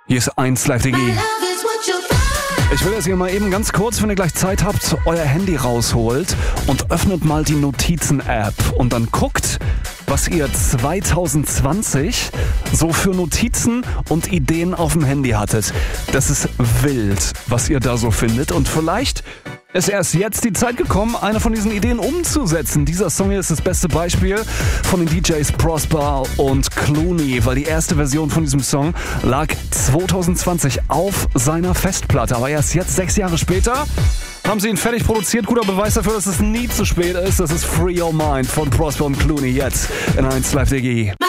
Hier ist 1 Live Digi. Ich will, dass ihr mal eben ganz kurz, wenn ihr gleich Zeit habt, euer Handy rausholt und öffnet mal die Notizen-App und dann guckt, was ihr 2020 so für Notizen und Ideen auf dem Handy hattet. Das ist wild, was ihr da so findet, und vielleicht ist erst jetzt die Zeit gekommen, eine von diesen Ideen umzusetzen. Dieser Song hier ist das beste Beispiel von den DJs Prosper und Clooney, weil die erste Version von diesem Song lag 2020 auf seiner Festplatte. Aber erst jetzt, 6 Jahre später, haben sie ihn fertig produziert. Guter Beweis dafür, dass es nie zu spät ist. Das ist Free Your Mind von Prosper und Clooney jetzt in 1 Live Digi.